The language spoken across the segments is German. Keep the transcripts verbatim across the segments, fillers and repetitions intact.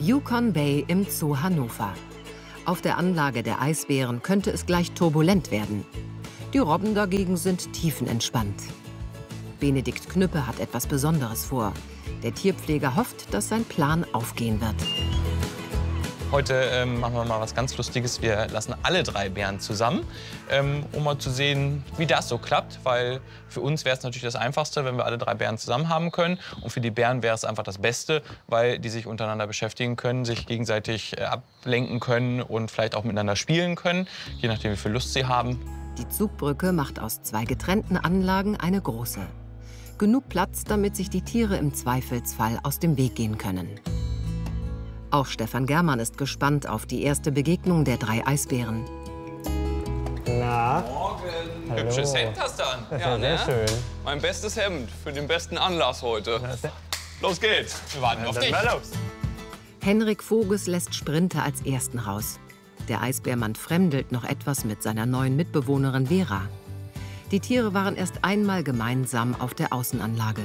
Yukon Bay im Zoo Hannover. Auf der Anlage der Eisbären könnte es gleich turbulent werden. Die Robben dagegen sind tiefenentspannt. Benedikt Knüppe hat etwas Besonderes vor. Der Tierpfleger hofft, dass sein Plan aufgehen wird. Heute ähm, machen wir mal was ganz Lustiges. Wir lassen alle drei Bären zusammen, ähm, um mal zu sehen, wie das so klappt. Weil für uns wäre es natürlich das Einfachste, wenn wir alle drei Bären zusammen haben können. Und für die Bären wäre es einfach das Beste, weil die sich untereinander beschäftigen können, sich gegenseitig äh, ablenken können und vielleicht auch miteinander spielen können, je nachdem, wie viel Lust sie haben. Die Zugbrücke macht aus zwei getrennten Anlagen eine große. Genug Platz, damit sich die Tiere im Zweifelsfall aus dem Weg gehen können. Auch Stefan Germann ist gespannt auf die erste Begegnung der drei Eisbären. Na? Morgen. Hallo. Hübsches Hemd hast du an. Das ist Ja, ja sehr ne? schön. Mein bestes Hemd für den besten Anlass heute. Los geht's. Wir warten auf Dann dich. mal los. Henrik Voges lässt Sprinter als Ersten raus. Der Eisbärmann fremdelt noch etwas mit seiner neuen Mitbewohnerin Vera. Die Tiere waren erst einmal gemeinsam auf der Außenanlage.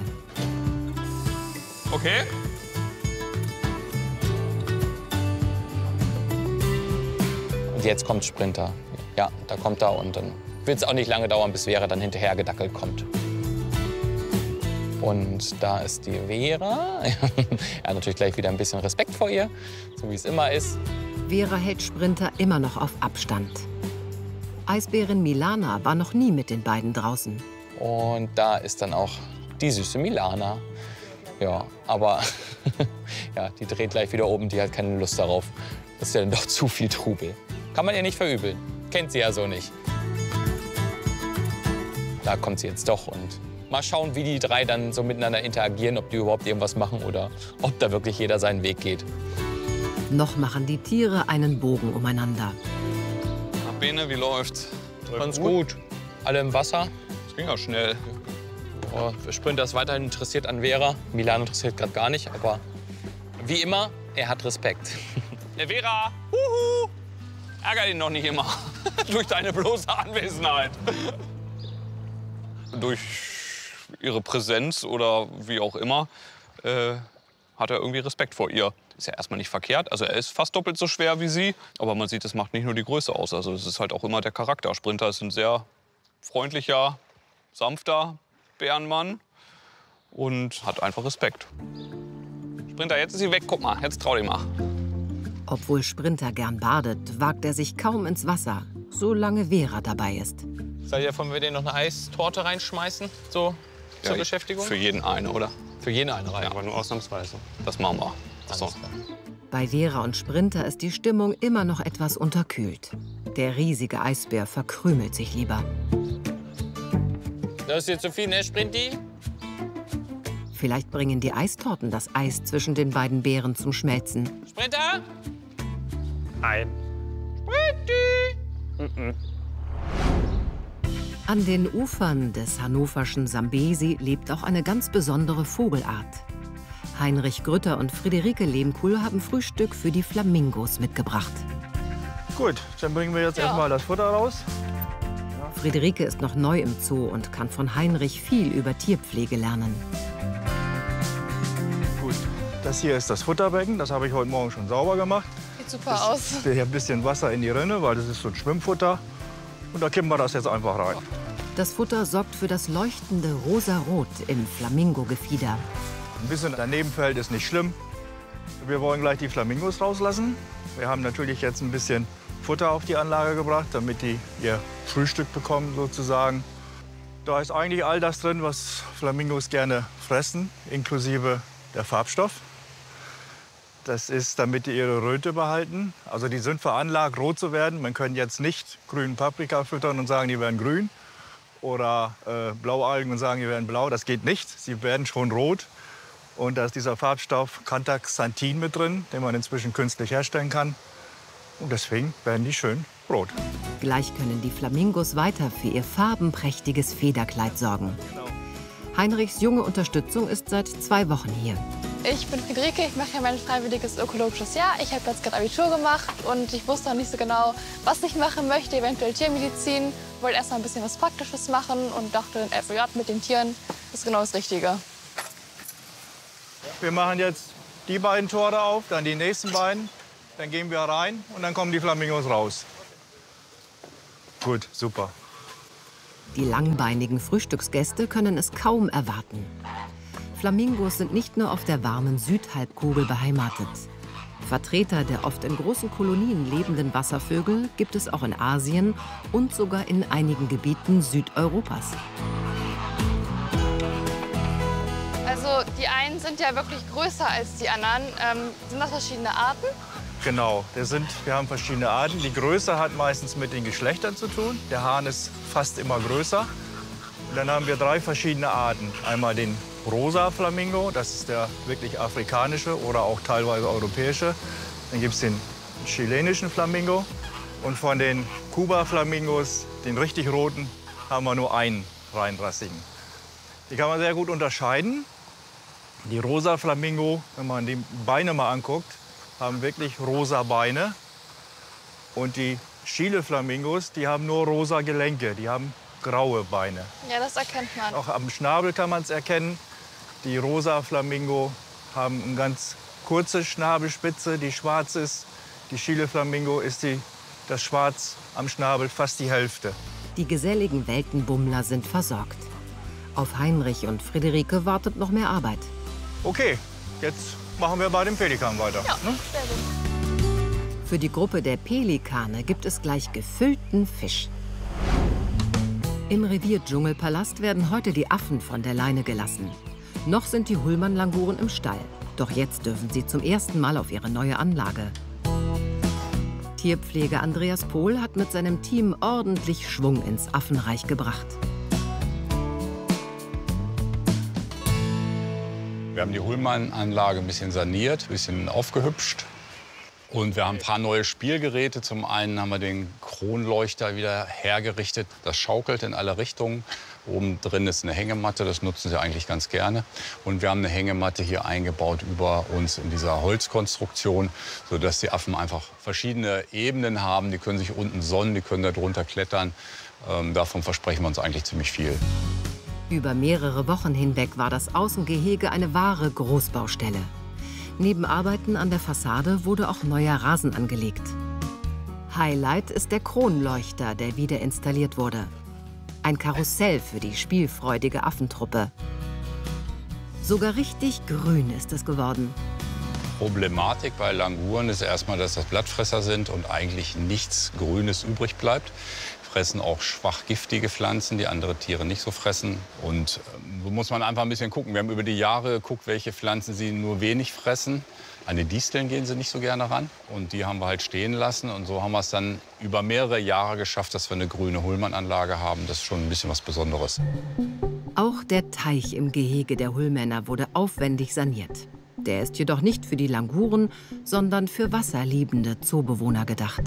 Okay. Und jetzt kommt Sprinter. Ja, da kommt er und dann wird es auch nicht lange dauern, bis Vera dann hinterher gedackelt kommt. Und da ist die Vera. Er hat natürlich gleich wieder ein bisschen Respekt vor ihr, so wie es immer ist. Vera hält Sprinter immer noch auf Abstand. Eisbärin Milana war noch nie mit den beiden draußen. Und da ist dann auch die süße Milana. Ja, aber ja, die dreht gleich wieder oben, die hat keine Lust darauf. Das ist ja dann doch zu viel Trubel. Kann man ihr nicht verübeln. Kennt sie ja so nicht. Da kommt sie jetzt doch und mal schauen, wie die drei dann so miteinander interagieren, ob die überhaupt irgendwas machen oder ob da wirklich jeder seinen Weg geht. Noch machen die Tiere einen Bogen umeinander. Na, Bene, wie läuft's? Ganz gut. Alle im Wasser. Das ging ja schnell. Oh, Sprinter ist weiterhin interessiert an Vera. Milan interessiert gerade gar nicht, aber wie immer, er hat Respekt. Der Vera, huhu, ärger ihn doch nicht immer durch deine bloße Anwesenheit. Durch ihre Präsenz oder wie auch immer äh, hat er irgendwie Respekt vor ihr. Ist ja erstmal nicht verkehrt. Also er ist fast doppelt so schwer wie sie, aber man sieht, es macht nicht nur die Größe aus. Also es ist halt auch immer der Charakter. Sprinter ist ein sehr freundlicher, sanfter Bärenmann und hat einfach Respekt. Sprinter, jetzt ist sie weg. Guck mal, jetzt trau dich mal. Obwohl Sprinter gern badet, wagt er sich kaum ins Wasser, solange Vera dabei ist. Seid ihr davon, wir denen noch eine Eistorte reinschmeißen, so zur Ja, Beschäftigung? Für jeden eine, oder? Für jeden eine rein. Aber nur ausnahmsweise. Das machen wir. So. Alles klar. Bei Vera und Sprinter ist die Stimmung immer noch etwas unterkühlt. Der riesige Eisbär verkrümelt sich lieber. Das ist jetzt zu viel, ne, Sprinti? Vielleicht bringen die Eistorten das Eis zwischen den beiden Bären zum Schmelzen. Sprinter? Nein. An den Ufern des hannoverschen Sambesi lebt auch eine ganz besondere Vogelart. Heinrich Grütter und Friederike Lehmkuhl haben Frühstück für die Flamingos mitgebracht. Gut, dann bringen wir jetzt erstmal das Futter raus. Friederike ist noch neu im Zoo und kann von Heinrich viel über Tierpflege lernen. Gut, das hier ist das Futterbecken. Das habe ich heute Morgen schon sauber gemacht. Sieht super aus. Hier ein bisschen Wasser in die Rinne, weil das ist so ein Schwimmfutter. Und da kippen wir das jetzt einfach rein. Das Futter sorgt für das leuchtende Rosarot im Flamingo-Gefieder. Ein bisschen daneben fällt ist nicht schlimm. Wir wollen gleich die Flamingos rauslassen. Wir haben natürlich jetzt ein bisschen Futter auf die Anlage gebracht, damit die ihr Frühstück bekommen sozusagen. Da ist eigentlich all das drin, was Flamingos gerne fressen, inklusive der Farbstoff. Das ist, damit die ihre Röte behalten. Also die sind veranlagt, rot zu werden. Man kann jetzt nicht grünen Paprika füttern und sagen, die werden grün. Oder äh, Blaualgen und sagen, die werden blau. Das geht nicht. Sie werden schon rot. Und da ist dieser Farbstoff Cantaxanthin mit drin, den man inzwischen künstlich herstellen kann. Und deswegen werden die schön rot. Gleich können die Flamingos weiter für ihr farbenprächtiges Federkleid sorgen. Heinrichs junge Unterstützung ist seit zwei Wochen hier. Ich bin Friederike, ich mache ja mein freiwilliges ökologisches Jahr. Ich habe jetzt gerade Abitur gemacht und ich wusste noch nicht so genau, was ich machen möchte, eventuell Tiermedizin. Ich wollte erst mal ein bisschen was Praktisches machen und dachte, ein F J mit den Tieren ist genau das Richtige. Wir machen jetzt die beiden Tore auf, dann die nächsten beiden. Dann gehen wir rein und dann kommen die Flamingos raus. Gut, super. Die langbeinigen Frühstücksgäste können es kaum erwarten. Flamingos sind nicht nur auf der warmen Südhalbkugel beheimatet. Vertreter der oft in großen Kolonien lebenden Wasservögel gibt es auch in Asien und sogar in einigen Gebieten Südeuropas. Also die einen sind ja wirklich größer als die anderen. Ähm, sind das verschiedene Arten? Genau, das sind, wir haben verschiedene Arten. Die Größe hat meistens mit den Geschlechtern zu tun. Der Hahn ist fast immer größer. Und dann haben wir drei verschiedene Arten. Einmal den rosa Flamingo, das ist der wirklich afrikanische oder auch teilweise europäische. Dann gibt es den chilenischen Flamingo. Und von den Kuba-Flamingos, den richtig roten, haben wir nur einen reinrassigen. Die kann man sehr gut unterscheiden. Die rosa Flamingo, wenn man die Beine mal anguckt, haben wirklich rosa Beine. Und die Chile-Flamingos, die haben nur rosa Gelenke, die haben graue Beine. Ja, das erkennt man. Auch am Schnabel kann man es erkennen. Die rosa Flamingo haben eine ganz kurze Schnabelspitze, die schwarz ist. Die Chile-Flamingo ist die, das Schwarz am Schnabel fast die Hälfte. Die geselligen Weltenbummler sind versorgt. Auf Heinrich und Friederike wartet noch mehr Arbeit. Okay, jetzt machen wir bei dem Pelikan weiter. Ja, ne? sehr gut. Für die Gruppe der Pelikane gibt es gleich gefüllten Fisch. Im Revier Dschungelpalast werden heute die Affen von der Leine gelassen. Noch sind die Hullmann-Languren im Stall. Doch jetzt dürfen sie zum ersten Mal auf ihre neue Anlage. Tierpfleger Andreas Pohl hat mit seinem Team ordentlich Schwung ins Affenreich gebracht. Wir haben die Hullmann-Anlage ein bisschen saniert, ein bisschen aufgehübscht. Und wir haben ein paar neue Spielgeräte. Zum einen haben wir den Kronleuchter wieder hergerichtet. Das schaukelt in alle Richtungen. Oben drin ist eine Hängematte, das nutzen sie eigentlich ganz gerne. Und wir haben eine Hängematte hier eingebaut über uns in dieser Holzkonstruktion, sodass die Affen einfach verschiedene Ebenen haben. Die können sich unten sonnen, die können da drunter klettern. Ähm, davon versprechen wir uns eigentlich ziemlich viel. Über mehrere Wochen hinweg war das Außengehege eine wahre Großbaustelle. Neben Arbeiten an der Fassade wurde auch neuer Rasen angelegt. Highlight ist der Kronleuchter, der wieder installiert wurde. Ein Karussell für die spielfreudige Affentruppe. Sogar richtig grün ist es geworden. Problematik bei Languren ist erstmal, dass das Blattfresser sind und eigentlich nichts Grünes übrig bleibt. Fressen auch schwach giftige Pflanzen, die andere Tiere nicht so fressen. Und ähm, so muss man einfach ein bisschen gucken. Wir haben über die Jahre geguckt, welche Pflanzen sie nur wenig fressen. An die Disteln gehen sie nicht so gerne ran. Und die haben wir halt stehen lassen. Und so haben wir es dann über mehrere Jahre geschafft, dass wir eine grüne Hullmann-Anlage haben. Das ist schon ein bisschen was Besonderes. Auch der Teich im Gehege der Hullmänner wurde aufwendig saniert. Der ist jedoch nicht für die Languren, sondern für wasserliebende Zoobewohner gedacht.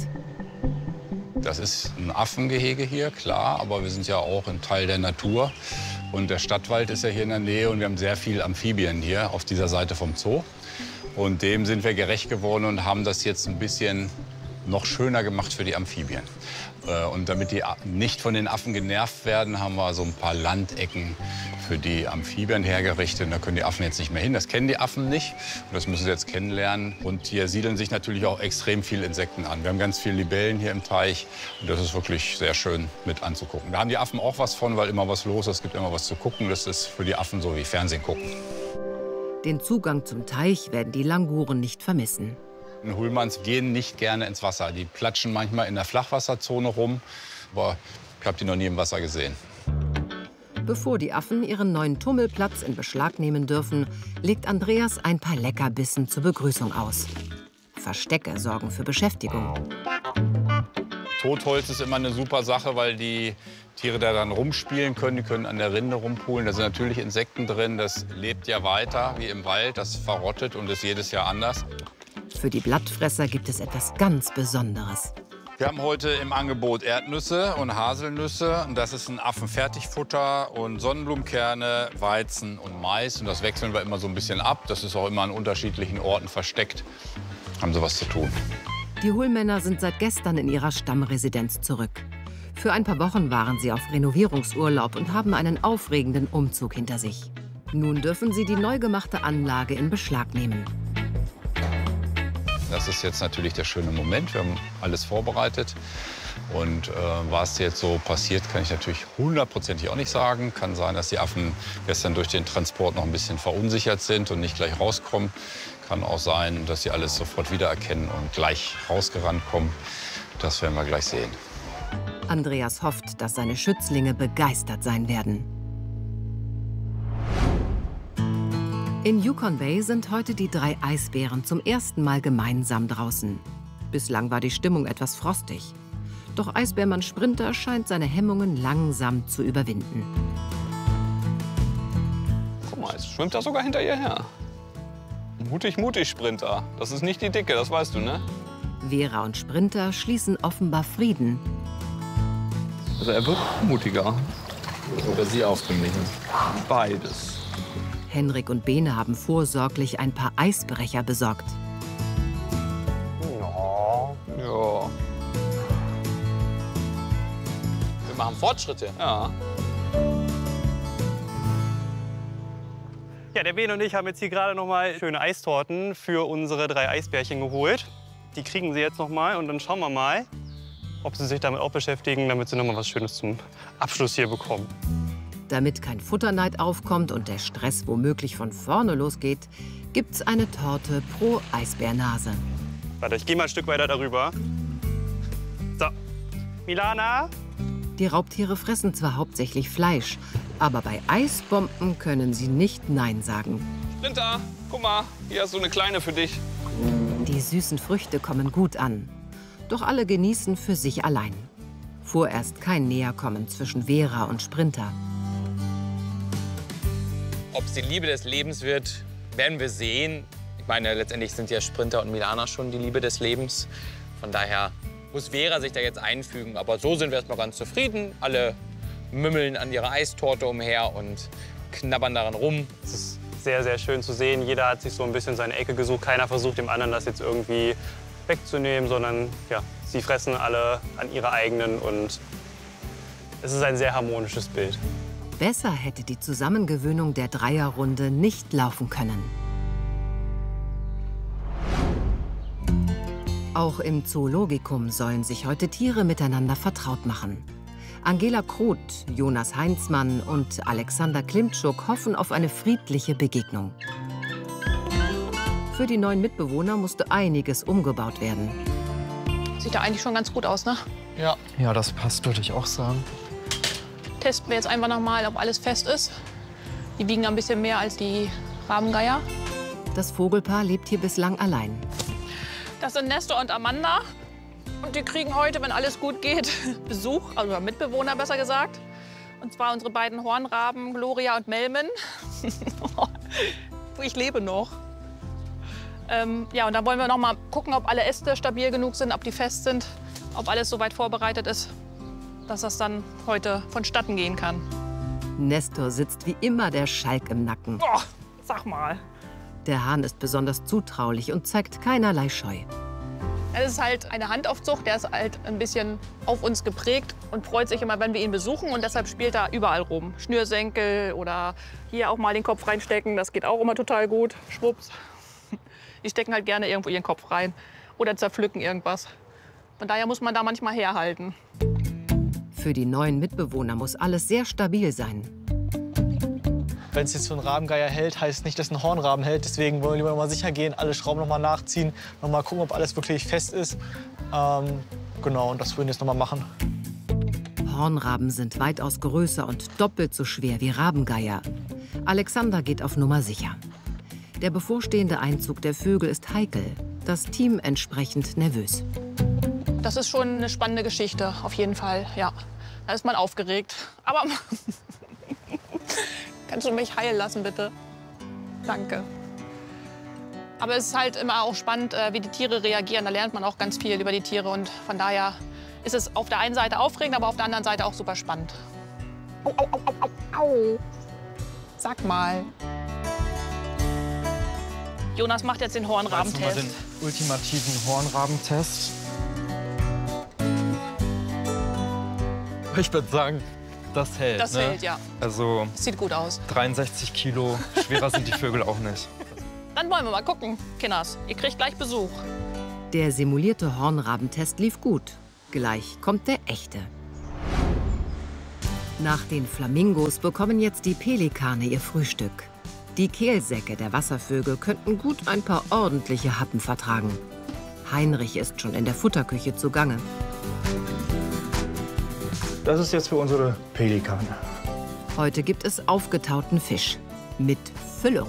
Das ist ein Affengehege hier, klar, aber wir sind ja auch ein Teil der Natur. Und der Stadtwald ist ja hier in der Nähe und wir haben sehr viele Amphibien hier auf dieser Seite vom Zoo. Und dem sind wir gerecht geworden und haben das jetzt ein bisschen noch schöner gemacht für die Amphibien. Und damit die nicht von den Affen genervt werden, haben wir so ein paar Landecken für die Amphibien hergerichtet. Und da können die Affen jetzt nicht mehr hin. Das kennen die Affen nicht. Und das müssen sie jetzt kennenlernen. Und hier siedeln sich natürlich auch extrem viele Insekten an. Wir haben ganz viele Libellen hier im Teich. Und das ist wirklich sehr schön mit anzugucken. Da haben die Affen auch was von, weil immer was los ist. Es gibt immer was zu gucken. Das ist für die Affen so wie Fernsehen gucken. Den Zugang zum Teich werden die Languren nicht vermissen. Hullmanns gehen nicht gerne ins Wasser. Die platschen manchmal in der Flachwasserzone rum. Aber ich habe die noch nie im Wasser gesehen. Bevor die Affen ihren neuen Tummelplatz in Beschlag nehmen dürfen, legt Andreas ein paar Leckerbissen zur Begrüßung aus. Verstecke sorgen für Beschäftigung. Totholz ist immer eine super Sache, weil die Tiere da dann rumspielen können. Die können an der Rinde rumpulen. Da sind natürlich Insekten drin. Das lebt ja weiter wie im Wald. Das verrottet und ist jedes Jahr anders. Für die Blattfresser gibt es etwas ganz Besonderes. Wir haben heute im Angebot Erdnüsse und Haselnüsse. Und das ist ein Affenfertigfutter und Sonnenblumenkerne, Weizen und Mais. Und das wechseln wir immer so ein bisschen ab. Das ist auch immer an unterschiedlichen Orten versteckt. Haben sie was zu tun. Die Hullmänner sind seit gestern in ihrer Stammresidenz zurück. Für ein paar Wochen waren sie auf Renovierungsurlaub und haben einen aufregenden Umzug hinter sich. Nun dürfen sie die neu gemachte Anlage in Beschlag nehmen. Das ist jetzt natürlich der schöne Moment. Wir haben alles vorbereitet. Und äh, was jetzt so passiert, kann ich natürlich hundertprozentig auch nicht sagen. Kann sein, dass die Affen gestern durch den Transport noch ein bisschen verunsichert sind und nicht gleich rauskommen. Kann auch sein, dass sie alles sofort wiedererkennen und gleich rausgerannt kommen. Das werden wir gleich sehen. Andreas hofft, dass seine Schützlinge begeistert sein werden. In Yukon Bay sind heute die drei Eisbären zum ersten Mal gemeinsam draußen. Bislang war die Stimmung etwas frostig. Doch Eisbärmann Sprinter scheint seine Hemmungen langsam zu überwinden. Guck mal, jetzt schwimmt er sogar hinter ihr her. Mutig, mutig, Sprinter. Das ist nicht die Dicke, das weißt du, ne? Vera und Sprinter schließen offenbar Frieden. Also er wird mutiger. Oder sie aufdringlich. Beides. Henrik und Bene haben vorsorglich ein paar Eisbrecher besorgt. Ja. Ja. Wir machen Fortschritte. Ja. Ja, der Bene und ich haben jetzt hier gerade noch mal schöne Eistorten für unsere drei Eisbärchen geholt. Die kriegen sie jetzt noch mal und dann schauen wir mal, ob sie sich damit auch beschäftigen, damit sie noch mal was Schönes zum Abschluss hier bekommen. Damit kein Futterneid aufkommt und der Stress womöglich von vorne losgeht, gibt's eine Torte pro Eisbärnase. Warte, ich gehe mal ein Stück weiter darüber. So, Milana. Die Raubtiere fressen zwar hauptsächlich Fleisch, aber bei Eisbomben können sie nicht Nein sagen. Sprinter, guck mal, hier hast du eine kleine für dich. Die süßen Früchte kommen gut an. Doch alle genießen für sich allein. Vorerst kein Näherkommen zwischen Vera und Sprinter. Ob es die Liebe des Lebens wird, werden wir sehen. Ich meine, letztendlich sind ja Sprinter und Milana schon die Liebe des Lebens. Von daher muss Vera sich da jetzt einfügen. Aber so sind wir erstmal ganz zufrieden. Alle mümmeln an ihrer Eistorte umher und knabbern daran rum. Es ist sehr, sehr schön zu sehen. Jeder hat sich so ein bisschen seine Ecke gesucht. Keiner versucht, dem anderen das jetzt irgendwie wegzunehmen, sondern ja, sie fressen alle an ihre eigenen. Und es ist ein sehr harmonisches Bild. Besser hätte die Zusammengewöhnung der Dreierrunde nicht laufen können. Auch im Zoologikum sollen sich heute Tiere miteinander vertraut machen. Angela Kruth, Jonas Heinzmann und Alexander Klimtschuk hoffen auf eine friedliche Begegnung. Für die neuen Mitbewohner musste einiges umgebaut werden. Sieht ja eigentlich schon ganz gut aus, ne? Ja. Ja, das passt, würde ich auch sagen. Testen wir jetzt einfach noch mal, ob alles fest ist. Die wiegen ein bisschen mehr als die Rabengeier. Das Vogelpaar lebt hier bislang allein. Das sind Nestor und Amanda. Und die kriegen heute, wenn alles gut geht, Besuch, also Mitbewohner besser gesagt. Und zwar unsere beiden Hornraben, Gloria und Melman. Ich lebe noch. Ähm, ja, und dann wollen wir noch mal gucken, ob alle Äste stabil genug sind, ob die fest sind, ob alles soweit vorbereitet ist, dass das dann heute vonstatten gehen kann. Nestor sitzt wie immer der Schalk im Nacken. Boah, sag mal. Der Hahn ist besonders zutraulich und zeigt keinerlei Scheu. Es ist halt eine Handaufzucht, der ist halt ein bisschen auf uns geprägt und freut sich immer, wenn wir ihn besuchen. Und deshalb spielt er überall rum. Schnürsenkel oder hier auch mal den Kopf reinstecken, das geht auch immer total gut. Schwupps. Die stecken halt gerne irgendwo ihren Kopf rein oder zerpflücken irgendwas. Von daher muss man da manchmal herhalten. Für die neuen Mitbewohner muss alles sehr stabil sein. Wenn es jetzt für einen Rabengeier hält, heißt nicht, dass ein Hornraben hält. Deswegen wollen wir lieber noch mal sicher gehen, alle Schrauben noch mal nachziehen, noch mal gucken, ob alles wirklich fest ist. Ähm, genau, und das würden wir jetzt noch mal machen. Hornraben sind weitaus größer und doppelt so schwer wie Rabengeier. Alexander geht auf Nummer sicher. Der bevorstehende Einzug der Vögel ist heikel, das Team entsprechend nervös. Das ist schon eine spannende Geschichte, auf jeden Fall, ja. Da ist man aufgeregt. Aber kannst du mich heilen lassen, bitte? Danke. Aber es ist halt immer auch spannend, wie die Tiere reagieren. Da lernt man auch ganz viel über die Tiere. Und von daher ist es auf der einen Seite aufregend, aber auf der anderen Seite auch super spannend. Au, au, au, au, au. Sag mal. Jonas macht jetzt den Hornrabentest. Den ultimativen Hornrabentest. Ich würde sagen, das hält. Das ne? hält, ja. Also Sieht gut aus. dreiundsechzig Kilo, schwerer sind die Vögel auch nicht. Dann wollen wir mal gucken, Kinders. Ihr kriegt gleich Besuch. Der simulierte Hornrabentest lief gut. Gleich kommt der echte. Nach den Flamingos bekommen jetzt die Pelikane ihr Frühstück. Die Kehlsäcke der Wasservögel könnten gut ein paar ordentliche Happen vertragen. Heinrich ist schon in der Futterküche zugange. Das ist jetzt für unsere Pelikane. Heute gibt es aufgetauten Fisch mit Füllung.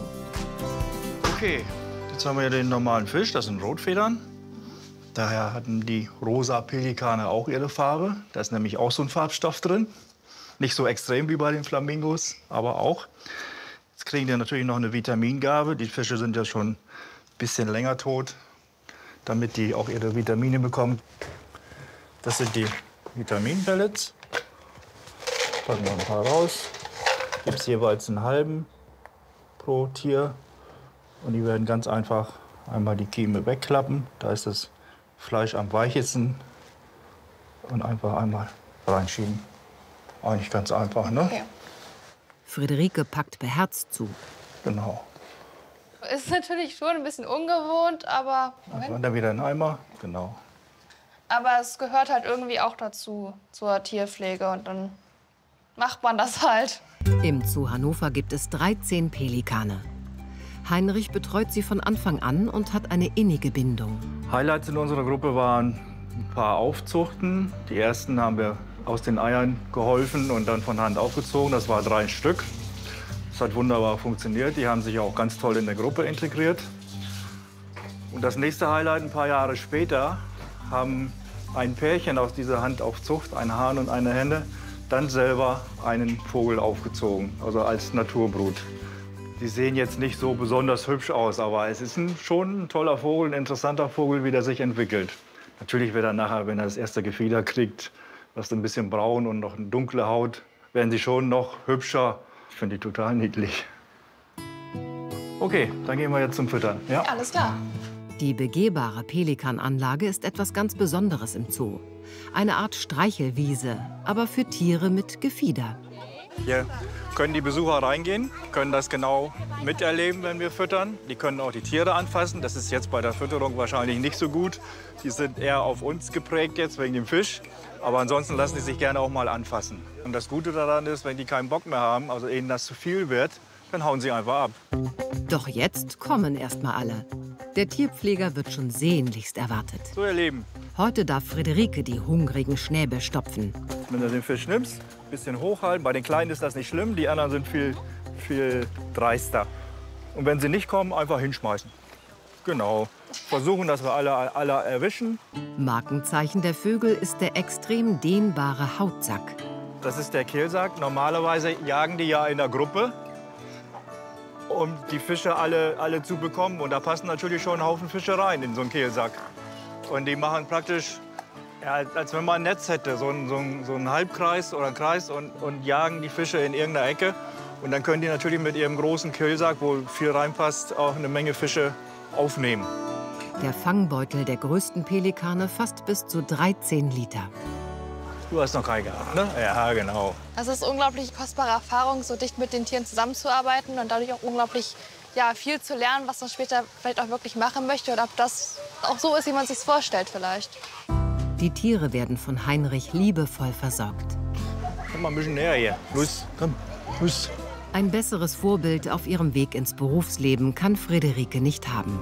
Okay, jetzt haben wir den normalen Fisch, das sind Rotfedern. Daher hatten die rosa Pelikane auch ihre Farbe. Da ist nämlich auch so ein Farbstoff drin. Nicht so extrem wie bei den Flamingos, aber auch. Jetzt kriegen die natürlich noch eine Vitamingabe. Die Fische sind ja schon ein bisschen länger tot, damit die auch ihre Vitamine bekommen. Das sind die Vitaminpellets. Packen wir ein paar raus. Gibt es jeweils einen halben pro Tier. Und die werden ganz einfach einmal die Kieme wegklappen. Da ist das Fleisch am weichesten. Und einfach einmal reinschieben. Eigentlich ganz einfach, ne? Okay. Friederike packt beherzt zu. Genau. Ist natürlich schon ein bisschen ungewohnt, aber... Also dann wieder in den Eimer, genau. Aber es gehört halt irgendwie auch dazu, zur Tierpflege. Und dann macht man das halt. Im Zoo Hannover gibt es dreizehn Pelikane. Heinrich betreut sie von Anfang an und hat eine innige Bindung. Highlights in unserer Gruppe waren ein paar Aufzuchten. Die ersten haben wir aus den Eiern geholfen und dann von Hand aufgezogen. Das war drei Stück. Das hat wunderbar funktioniert. Die haben sich auch ganz toll in der Gruppe integriert. Und das nächste Highlight, ein paar Jahre später, haben ein Pärchen aus dieser Handaufzucht, ein Hahn und eine Henne, dann selber einen Vogel aufgezogen, also als Naturbrut. Die sehen jetzt nicht so besonders hübsch aus, aber es ist ein, schon ein toller Vogel, ein interessanter Vogel, wie der sich entwickelt. Natürlich wird er nachher, wenn er das erste Gefieder kriegt, das ist ein bisschen braun und noch eine dunkle Haut, werden sie schon noch hübscher. Ich finde die total niedlich. Okay, dann gehen wir jetzt zum Füttern. Ja? Alles klar. Die begehbare Pelikananlage ist etwas ganz Besonderes im Zoo. Eine Art Streichelwiese, aber für Tiere mit Gefieder. Hier können die Besucher reingehen, können das genau miterleben, wenn wir füttern. Die können auch die Tiere anfassen. Das ist jetzt bei der Fütterung wahrscheinlich nicht so gut. Die sind eher auf uns geprägt jetzt wegen dem Fisch. Aber ansonsten lassen die sich gerne auch mal anfassen. Und das Gute daran ist, wenn die keinen Bock mehr haben, also ihnen das zu viel wird, dann hauen sie einfach ab. Doch jetzt kommen erst mal alle. Der Tierpfleger wird schon sehnlichst erwartet. So, ihr Lieben. Heute darf Friederike die hungrigen Schnäbel stopfen. Wenn du den Fisch nimmst, ein bisschen hochhalten. Bei den Kleinen ist das nicht schlimm, die anderen sind viel, viel dreister. Und wenn sie nicht kommen, einfach hinschmeißen. Genau. Versuchen, dass wir alle, alle erwischen. Markenzeichen der Vögel ist der extrem dehnbare Hautsack. Das ist der Kehlsack. Normalerweise jagen die ja in der Gruppe, um die Fische alle, alle zu bekommen. Und da passen natürlich schon ein Haufen Fische rein in so einen Kehlsack. Und die machen praktisch, ja, als wenn man ein Netz hätte, so einen, so einen, so einen Halbkreis oder einen Kreis und, und jagen die Fische in irgendeiner Ecke. Und dann können die natürlich mit ihrem großen Kehlsack, wo viel reinpasst, auch eine Menge Fische aufnehmen. Der Fangbeutel der größten Pelikane fasst bis zu dreizehn Liter. Du hast noch keinen gehabt, ne? Ja, genau. Es ist eine unglaublich kostbare Erfahrung, so dicht mit den Tieren zusammenzuarbeiten und dadurch auch unglaublich ja, viel zu lernen, was man später vielleicht auch wirklich machen möchte und ob das auch so ist, wie man es sich vorstellt vielleicht. Die Tiere werden von Heinrich liebevoll versorgt. Komm mal ein bisschen näher hier. Los, komm, los. Ein besseres Vorbild auf ihrem Weg ins Berufsleben kann Friederike nicht haben.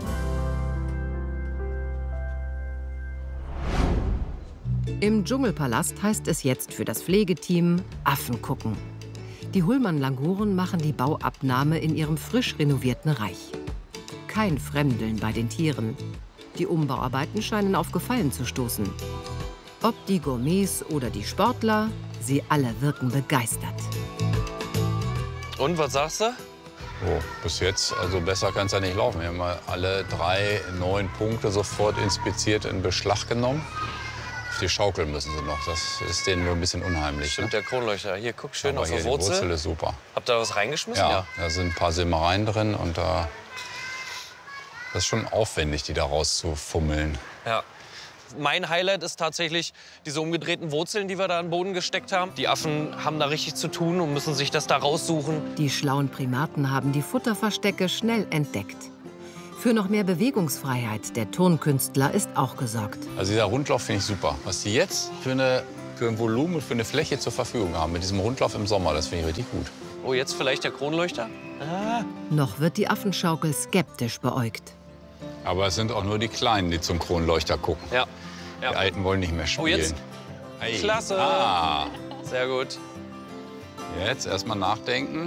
Im Dschungelpalast heißt es jetzt für das Pflegeteam Affen gucken. Die Hullmann-Languren machen die Bauabnahme in ihrem frisch renovierten Reich. Kein Fremdeln bei den Tieren. Die Umbauarbeiten scheinen auf Gefallen zu stoßen. Ob die Gourmets oder die Sportler, sie alle wirken begeistert. Und, was sagst du? Oh, bis jetzt, also besser kann es ja nicht laufen. Wir haben mal alle drei neun Punkte sofort inspiziert in Beschlag genommen. Auf die Schaukel müssen sie noch. Das ist denen nur ein bisschen unheimlich. Stimmt, ne? der Kronleuchter. Hier, guck schön Aber auf hier, die die Wurzel. Wurzel ist super. Habt ihr was reingeschmissen? Ja, da sind ein paar Simmereien drin und da das ist schon aufwendig, die da rauszufummeln. Ja. Mein Highlight ist tatsächlich diese umgedrehten Wurzeln, die wir da in den Boden gesteckt haben. Die Affen haben da richtig zu tun und müssen sich das da raussuchen. Die schlauen Primaten haben die Futterverstecke schnell entdeckt. Für noch mehr Bewegungsfreiheit der Turnkünstler ist auch gesorgt. Also dieser Rundlauf finde ich super. Was die jetzt für, eine, für ein Volumen und für eine Fläche zur Verfügung haben mit diesem Rundlauf im Sommer, das finde ich richtig gut. Oh, jetzt vielleicht der Kronleuchter? Ah. Noch wird die Affenschaukel skeptisch beäugt. Aber es sind auch nur die Kleinen, die zum Kronleuchter gucken. Ja. ja. Die Alten wollen nicht mehr spielen. Oh, jetzt. Hey. Klasse. Ah. Sehr gut. Jetzt erstmal nachdenken.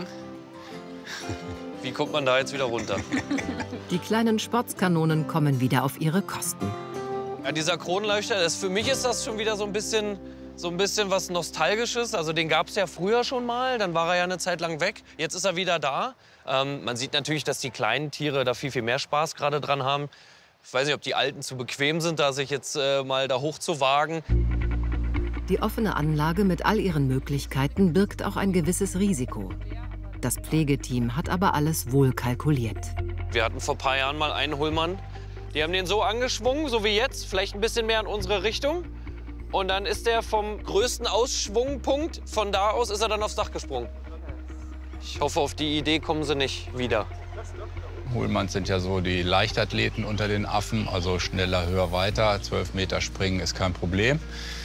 Wie kommt man da jetzt wieder runter? Die kleinen Sportskanonen kommen wieder auf ihre Kosten. Ja, dieser Kronleuchter, das, für mich ist das schon wieder so ein bisschen, so ein bisschen was Nostalgisches. Also den gab es ja früher schon mal, dann war er ja eine Zeit lang weg. Jetzt ist er wieder da. Ähm, man sieht natürlich, dass die kleinen Tiere da viel, viel mehr Spaß gerade dran haben. Ich weiß nicht, ob die Alten zu bequem sind, da sich jetzt äh, mal da hoch zu wagen. Die offene Anlage mit all ihren Möglichkeiten birgt auch ein gewisses Risiko. Das Pflegeteam hat aber alles wohl kalkuliert. Wir hatten vor ein paar Jahren mal einen Hullmann. Die haben den so angeschwungen, so wie jetzt, vielleicht ein bisschen mehr in unsere Richtung. Und dann ist der vom größten Ausschwungpunkt, von da aus ist er dann aufs Dach gesprungen. Ich hoffe, auf die Idee kommen sie nicht wieder. Hullmanns sind ja so die Leichtathleten unter den Affen, also schneller, höher, weiter. zwölf Meter springen ist kein Problem.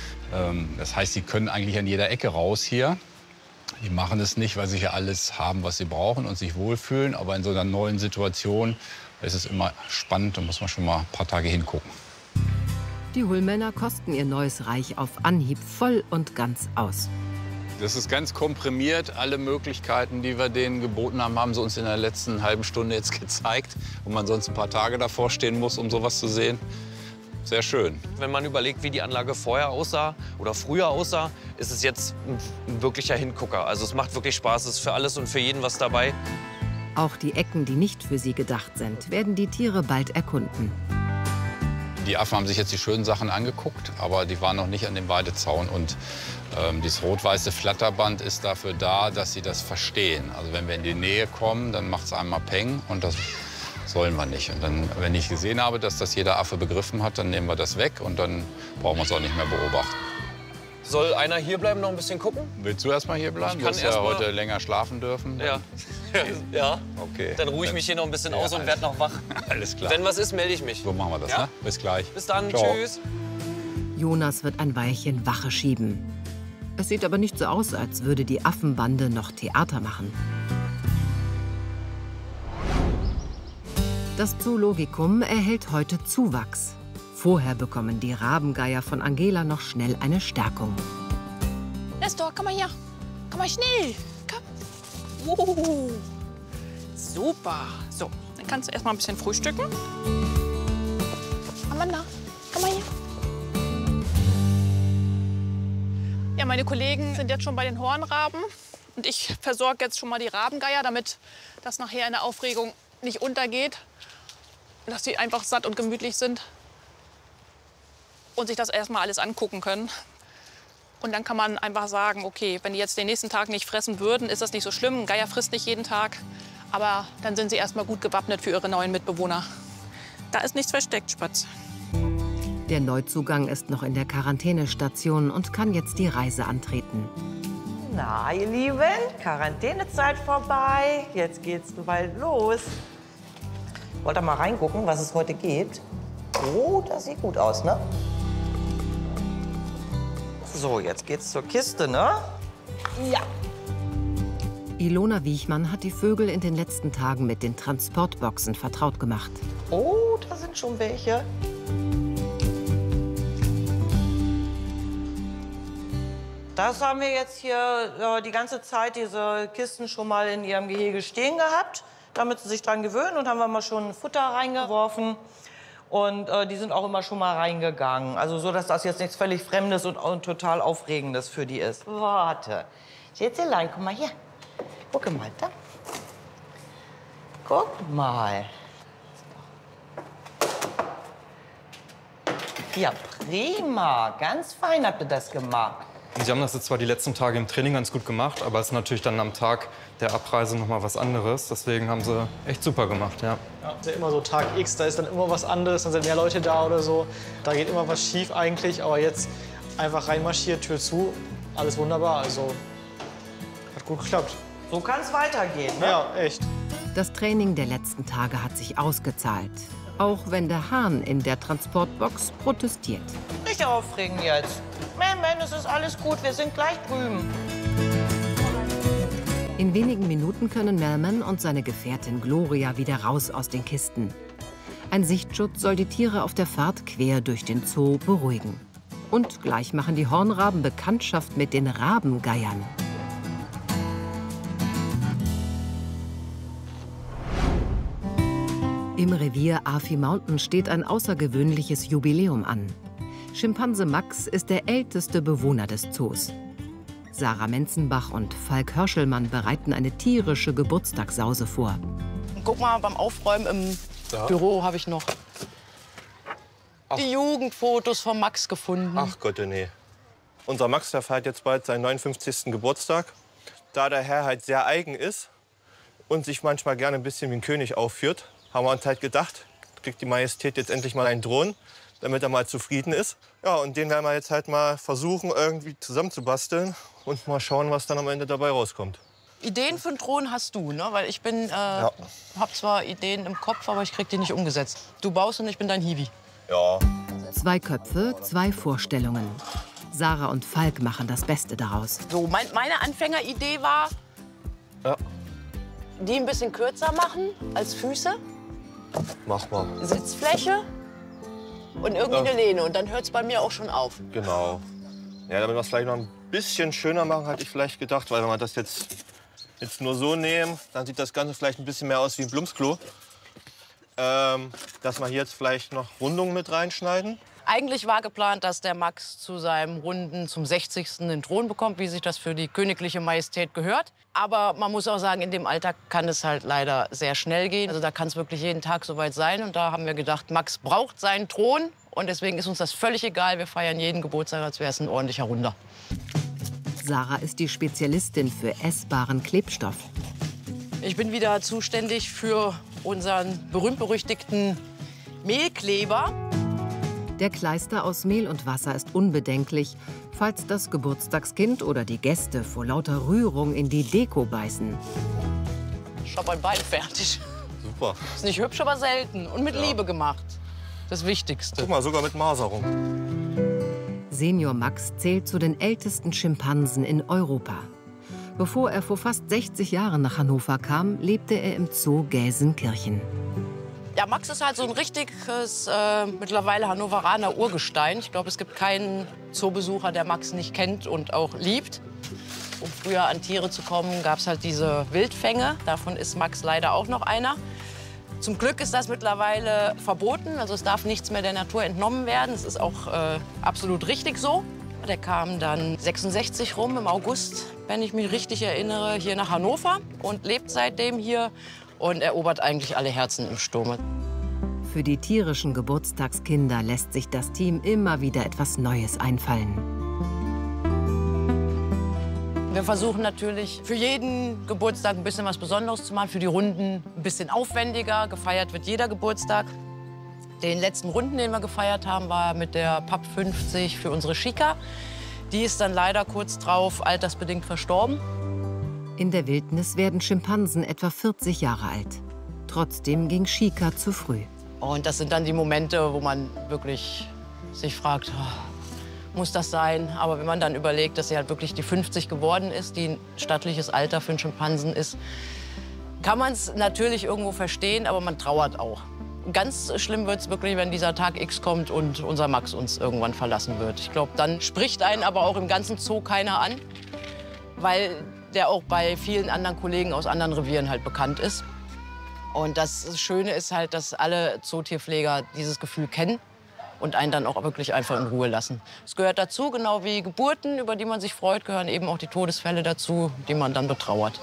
Das heißt, sie können eigentlich an jeder Ecke raus hier. Die machen es nicht, weil sie ja alles haben, was sie brauchen und sich wohlfühlen. Aber in so einer neuen Situation ist es immer spannend, da muss man schon mal ein paar Tage hingucken. Die Hullmänner kosten ihr neues Reich auf Anhieb voll und ganz aus. Das ist ganz komprimiert. Alle Möglichkeiten, die wir denen geboten haben, haben sie uns in der letzten halben Stunde jetzt gezeigt. Und man sonst ein paar Tage davor stehen muss, um sowas zu sehen. Sehr schön. Wenn man überlegt, wie die Anlage vorher aussah oder früher aussah, ist es jetzt ein, ein wirklicher Hingucker. Also es macht wirklich Spaß, es ist für alles und für jeden was dabei. Auch die Ecken, die nicht für sie gedacht sind, werden die Tiere bald erkunden. Die Affen haben sich jetzt die schönen Sachen angeguckt, aber die waren noch nicht an dem Weidezaun. Und ähm, dieses rot-weiße Flatterband ist dafür da, dass sie das verstehen. Also wenn wir in die Nähe kommen, dann macht es einmal Peng und das sollen wir nicht. Und dann, wenn ich gesehen habe, dass das jeder Affe begriffen hat, dann nehmen wir das weg und dann brauchen wir es auch nicht mehr beobachten. Soll einer hier bleiben, noch ein bisschen gucken? Willst du erst mal hier bleiben? Ich Du kann hast ja erst mal- heute länger schlafen dürfen. Ja. ja. Okay. Dann ruhe ich mich hier noch ein bisschen Ja, aus und alles- werde noch wach. Alles klar. Wenn was ist, melde ich mich. So machen wir das, Ja? ne? Bis gleich. Bis dann, Ciao. tschüss. Jonas wird ein Weilchen Wache schieben. Es sieht aber nicht so aus, als würde die Affenbande noch Theater machen. Das Zoologikum erhält heute Zuwachs. Vorher bekommen die Rabengeier von Angela noch schnell eine Stärkung. Nestor, komm mal her. Komm mal schnell. Komm. Uh, super. So, dann kannst du erst mal ein bisschen frühstücken. Amanda, komm mal her. Ja, meine Kollegen sind jetzt schon bei den Hornraben. Und ich versorge jetzt schon mal die Rabengeier, damit das nachher in der Aufregung nicht untergeht. Dass sie einfach satt und gemütlich sind. Und sich das erstmal alles angucken können. Und dann kann man einfach sagen, okay, wenn die jetzt den nächsten Tag nicht fressen würden, ist das nicht so schlimm. Ein Geier frisst nicht jeden Tag. Aber dann sind sie erstmal gut gewappnet für ihre neuen Mitbewohner. Da ist nichts versteckt, Spatz. Der Neuzugang ist noch in der Quarantänestation und kann jetzt die Reise antreten. Na, ihr Lieben, Quarantänezeit vorbei. Jetzt geht's bald los. Wollt ihr mal reingucken, was es heute gibt? Oh, das sieht gut aus, ne? So, jetzt geht's zur Kiste, ne? Ja. Ilona Wiechmann hat die Vögel in den letzten Tagen mit den Transportboxen vertraut gemacht. Oh, da sind schon welche. Das haben wir jetzt hier äh, die ganze Zeit, diese Kisten schon mal in ihrem Gehege stehen gehabt, damit sie sich dran gewöhnen. Und haben wir mal schon Futter reingeworfen. Und äh, die sind auch immer schon mal reingegangen. Also so, dass das jetzt nichts völlig Fremdes und, und total Aufregendes für die ist. Warte. Schätzelein, guck mal hier. Guck mal da. Guck mal. Ja, prima. Ganz fein habt ihr das gemacht. Sie haben das jetzt zwar die letzten Tage im Training ganz gut gemacht, aber es ist natürlich dann am Tag der Abreise noch mal was anderes. Deswegen haben sie echt super gemacht, ja. Ja, ist ja immer so Tag X, da ist dann immer was anderes, dann sind mehr Leute da oder so. Da geht immer was schief eigentlich, aber jetzt einfach reinmarschiert, Tür zu, alles wunderbar. Also hat gut geklappt. So kann es weitergehen, ne? Ja, echt. Das Training der letzten Tage hat sich ausgezahlt. Auch wenn der Hahn in der Transportbox protestiert. Nicht aufregen jetzt. Mann, Mann, es ist alles gut, wir sind gleich drüben. In wenigen Minuten können Melman und seine Gefährtin Gloria wieder raus aus den Kisten. Ein Sichtschutz soll die Tiere auf der Fahrt quer durch den Zoo beruhigen. Und gleich machen die Hornraben Bekanntschaft mit den Rabengeiern. Im Revier Afi Mountain steht ein außergewöhnliches Jubiläum an. Schimpanse Max ist der älteste Bewohner des Zoos. Sarah Menzenbach und Falk Hörschelmann bereiten eine tierische Geburtstagssause vor. Guck mal, beim Aufräumen im Ja. Büro habe ich noch Ach. die Jugendfotos von Max gefunden. Ach Gott, nee. Unser Max, der feiert jetzt bald seinen neunundfünfzigsten Geburtstag. Da der Herr halt sehr eigen ist und sich manchmal gerne ein bisschen wie ein König aufführt, haben wir uns halt gedacht, kriegt die Majestät jetzt endlich mal einen Drohnen, damit er mal zufrieden ist. Ja, und den werden wir jetzt halt mal versuchen, irgendwie zusammenzubasteln und mal schauen, was dann am Ende dabei rauskommt. Ideen für einen Thron hast du, ne? Weil ich bin, äh, Ja. hab zwar Ideen im Kopf, aber ich krieg die nicht umgesetzt. Du baust und ich bin dein Hiwi. Ja. Zwei Köpfe, zwei Vorstellungen. Sarah und Falk machen das Beste daraus. So, mein, meine Anfängeridee war, Ja. die ein bisschen kürzer machen als Füße, Mach mal. Sitzfläche und irgendwie Ja. eine Lehne. Und dann hört es bei mir auch schon auf. Genau. Ja, damit wir es vielleicht noch ein bisschen schöner machen, hatte ich vielleicht gedacht. Weil wenn wir das jetzt, jetzt nur so nehmen, dann sieht das Ganze vielleicht ein bisschen mehr aus wie ein Blumsklo. Ähm, dass wir hier jetzt vielleicht noch Rundungen mit reinschneiden. Eigentlich war geplant, dass der Max zu seinem Runden zum sechzigsten den Thron bekommt, wie sich das für die königliche Majestät gehört. Aber man muss auch sagen, in dem Alter kann es halt leider sehr schnell gehen. Also da kann es wirklich jeden Tag soweit sein. Und da haben wir gedacht, Max braucht seinen Thron. Und deswegen ist uns das völlig egal. Wir feiern jeden Geburtstag, als wäre es ein ordentlicher Runder. Sarah ist die Spezialistin für essbaren Klebstoff. Ich bin wieder zuständig für unseren berühmt-berüchtigten Mehlkleber. Der Kleister aus Mehl und Wasser ist unbedenklich, falls das Geburtstagskind oder die Gäste vor lauter Rührung in die Deko beißen. Ich hab ein Bein fertig. Super. Ist nicht hübsch, aber selten. Und mit Ja. Liebe gemacht. Das Wichtigste. Guck mal, sogar mit Maserung. Senior Max zählt zu den ältesten Schimpansen in Europa. Bevor er vor fast sechzig Jahren nach Hannover kam, lebte er im Zoo Gelsenkirchen. Ja, Max ist halt so ein richtiges, äh, mittlerweile Hannoveraner Urgestein. Ich glaube, es gibt keinen Zoobesucher, der Max nicht kennt und auch liebt. Um früher an Tiere zu kommen, gab es halt diese Wildfänge. Davon ist Max leider auch noch einer. Zum Glück ist das mittlerweile verboten. Also es darf nichts mehr der Natur entnommen werden. Es ist auch äh, absolut richtig so. Der kam dann sechsundsechzig rum im August, wenn ich mich richtig erinnere, hier nach Hannover und lebt seitdem hier und erobert eigentlich alle Herzen im Sturm. Für die tierischen Geburtstagskinder lässt sich das Team immer wieder etwas Neues einfallen. Wir versuchen natürlich für jeden Geburtstag ein bisschen was Besonderes zu machen, für die Runden ein bisschen aufwendiger. Gefeiert wird jeder Geburtstag. Den letzten Runden, den wir gefeiert haben, war mit der P A P fünfzig für unsere Chica. Die ist dann leider kurz drauf altersbedingt verstorben. In der Wildnis werden Schimpansen etwa vierzig Jahre alt. Trotzdem ging Chica zu früh. Und das sind dann die Momente, wo man wirklich sich fragt, oh, muss das sein? Aber wenn man dann überlegt, dass sie halt wirklich die fünfzig geworden ist, die ein stattliches Alter für einen Schimpansen ist, kann man es natürlich irgendwo verstehen, aber man trauert auch. Ganz schlimm wird es wirklich, wenn dieser Tag X kommt und unser Max uns irgendwann verlassen wird. Ich glaube, dann spricht einen aber auch im ganzen Zoo keiner an, weil der auch bei vielen anderen Kollegen aus anderen Revieren halt bekannt ist. Und das Schöne ist halt, dass alle Zootierpfleger dieses Gefühl kennen und einen dann auch wirklich einfach in Ruhe lassen. Es gehört dazu, genau wie Geburten, über die man sich freut, gehören eben auch die Todesfälle dazu, die man dann betrauert.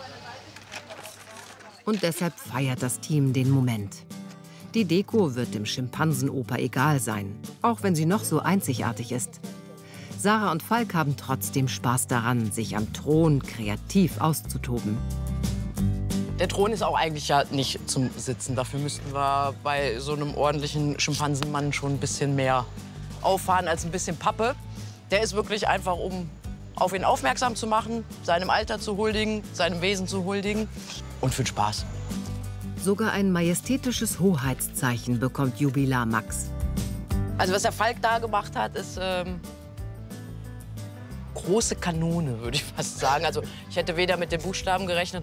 Und deshalb feiert das Team den Moment. Die Deko wird dem Schimpansenoper egal sein, auch wenn sie noch so einzigartig ist. Sarah und Falk haben trotzdem Spaß daran, sich am Thron kreativ auszutoben. Der Thron ist auch eigentlich ja nicht zum Sitzen. Dafür müssten wir bei so einem ordentlichen Schimpansenmann schon ein bisschen mehr auffahren als ein bisschen Pappe. Der ist wirklich einfach, um auf ihn aufmerksam zu machen, seinem Alter zu huldigen, seinem Wesen zu huldigen und für den Spaß. Sogar ein majestätisches Hoheitszeichen bekommt Jubilar Max. Also was der Falk da gemacht hat, ist ähm, große Kanone, würde ich fast sagen. Also ich hätte weder mit den Buchstaben gerechnet,